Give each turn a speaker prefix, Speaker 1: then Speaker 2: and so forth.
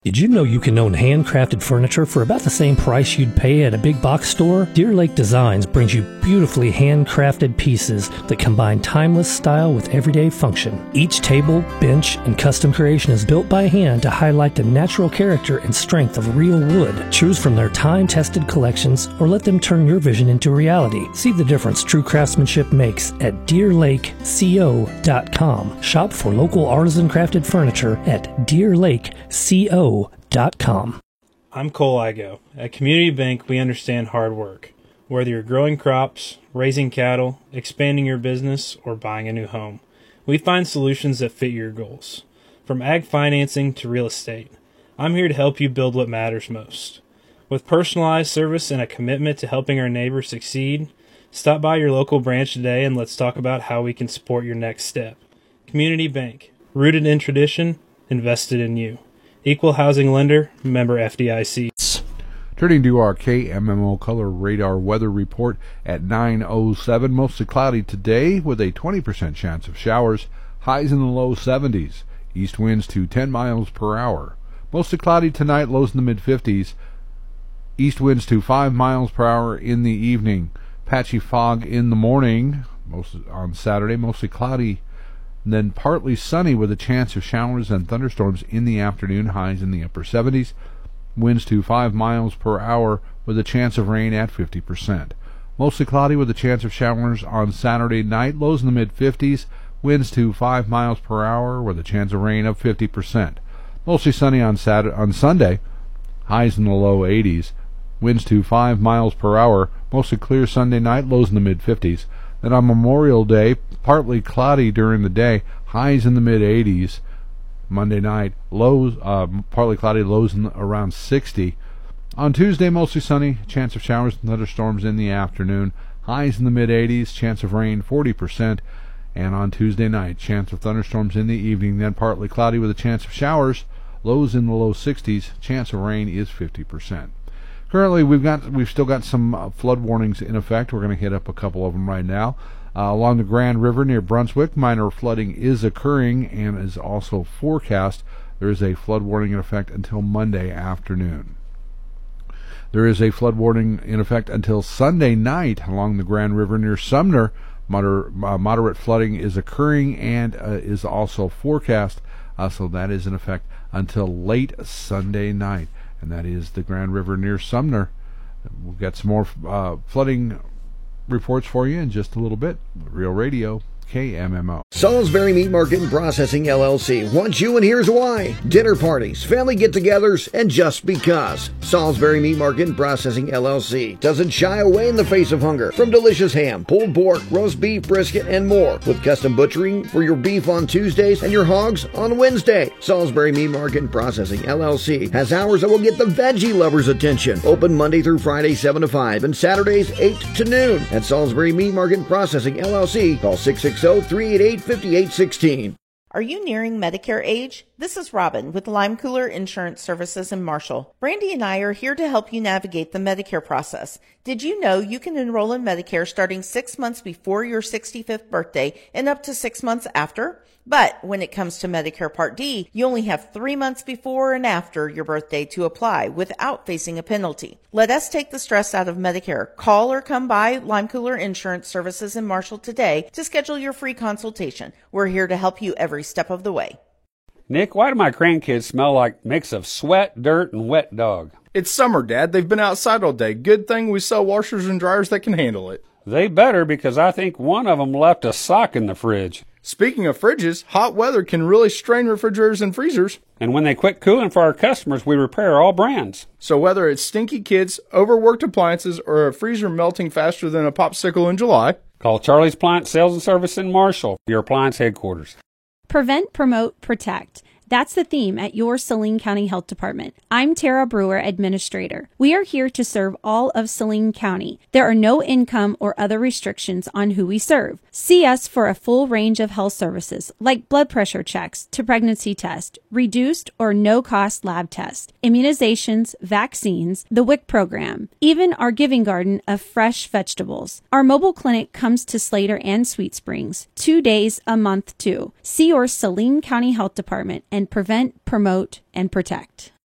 Speaker 1: Did you know you can own handcrafted furniture for about the same price you'd pay at a big box store? Deer Lake Designs brings you beautifully handcrafted pieces that combine timeless style with everyday function. Each table, bench, and custom creation is built by hand to highlight the natural character and strength of real wood. Choose from their time-tested collections or let them turn your vision into reality. See the difference true craftsmanship makes at DeerLakeCO.com. Shop for local artisan crafted furniture at DeerLakeCO.com.
Speaker 2: I'm Cole Igo. At Community Bank, we understand hard work. Whether you're growing crops, raising cattle, expanding your business, or buying a new home, we find solutions that fit your goals. From ag financing to real estate, I'm here to help you build what matters most. With personalized service and a commitment to helping our neighbors succeed, stop by your local branch today and let's talk about how we can support your next step. Community Bank, rooted in tradition, invested in you. Equal housing lender, member FDIC.
Speaker 3: Turning to our KMMO color radar weather report at 9:07, mostly cloudy today with a 20% chance of showers, highs in the low 70s, east winds to 10 miles per hour. Mostly cloudy tonight, lows in the mid-50s, east winds to 5 miles per hour in the evening. Patchy fog in the morning, on Saturday, mostly cloudy. And then partly sunny with a chance of showers and thunderstorms in the afternoon, highs in the upper 70s, winds to 5 miles per hour with a chance of rain at 50%. Mostly cloudy with a chance of showers on Saturday night, lows in the mid-50s, winds to 5 miles per hour with a chance of rain of 50%. Mostly sunny on Sunday, highs in the low 80s, winds to 5 miles per hour, mostly clear Sunday night, lows in the mid-50s. Then on Memorial Day, partly cloudy during the day, highs in the mid-80s. Monday night, lows, partly cloudy, lows around 60. On Tuesday, mostly sunny, chance of showers and thunderstorms in the afternoon, highs in the mid-80s, chance of rain 40%. And on Tuesday night, chance of thunderstorms in the evening, then partly cloudy with a chance of showers, lows in the low 60s, chance of rain is 50%. Currently, we've still got some flood warnings in effect. We're going to hit up a couple of them right now. Along the Grand River near Brunswick, minor flooding is occurring and is also forecast. There is a flood warning in effect until Monday afternoon. There is a flood warning in effect until Sunday night along the Grand River near Sumner. Moderate flooding is occurring and is also forecast. So that is in effect until late Sunday night. And that is the Grand River near Sumner. We'll get some more flooding reports for you in just a little bit. Real Radio, KMMO.
Speaker 4: Salisbury Meat Market and Processing LLC wants you, and here's why. Dinner parties, family get-togethers, and just because. Salisbury Meat Market and Processing LLC doesn't shy away in the face of hunger. From delicious ham, pulled pork, roast beef, brisket, and more. With custom butchering for your beef on Tuesdays and your hogs on Wednesday. Salisbury Meat Market and Processing LLC has hours that will get the veggie lovers' attention. Open Monday through Friday 7 to 5 and Saturdays 8 to noon. At Salisbury Meat Market and Processing LLC, call 660-388-5816.
Speaker 5: Are you nearing Medicare age? This is Robin with Lime Cooler Insurance Services in Marshall. Brandy and I are here to help you navigate the Medicare process. Did you know you can enroll in Medicare starting 6 months before your 65th birthday and up to 6 months after? But when it comes to Medicare Part D, you only have 3 months before and after your birthday to apply without facing a penalty. Let us take the stress out of Medicare. Call or come by Lime Cooler Insurance Services in Marshall today to schedule your free consultation. We're here to help you every step of the way.
Speaker 6: Nick, why do my grandkids smell like a mix of sweat, dirt, and wet dog?
Speaker 7: It's summer, Dad. They've been outside all day. Good thing we sell washers and dryers that can handle it.
Speaker 6: They better, because I think one of them left a sock in the fridge.
Speaker 7: Speaking of fridges, hot weather can really strain refrigerators and freezers.
Speaker 6: And when they quit cooling for our customers, we repair all brands.
Speaker 7: So whether it's stinky kids, overworked appliances, or a freezer melting faster than a popsicle in July,
Speaker 6: call Charlie's Appliance Sales and Service in Marshall, your appliance headquarters.
Speaker 8: Prevent, promote, protect. That's the theme at your Saline County Health Department. I'm Tara Brewer, Administrator. We are here to serve all of Saline County. There are no income or other restrictions on who we serve. See us for a full range of health services like blood pressure checks to pregnancy test, reduced or no-cost lab tests, immunizations, vaccines, the WIC program, even our giving garden of fresh vegetables. Our mobile clinic comes to Slater and Sweet Springs 2 days a month too. See your Saline County Health Department and prevent, promote, and protect.